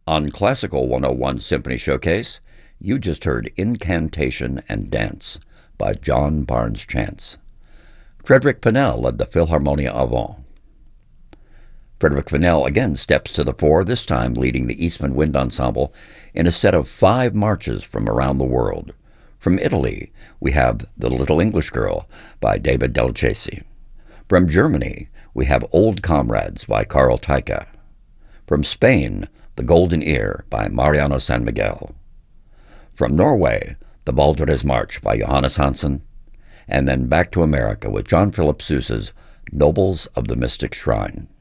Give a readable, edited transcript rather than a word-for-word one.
On Classical 101 Symphony Showcase, you just heard Incantation and Dance by John Barnes Chance. Frederick Fennell led the Philharmonia Avant. Frederick Fennell again steps to the fore, this time leading the Eastman Wind Ensemble in a set of 5 marches from around the world. From Italy, we have The Little English Girl by David Del Chesi. From Germany, we have Old Comrades by Carl Teicha. From Spain, The Golden Ear by Mariano San Miguel. From Norway, The Balderes March by Johannes Hansen. And then back to America with John Philip Sousa's Nobles of the Mystic Shrine.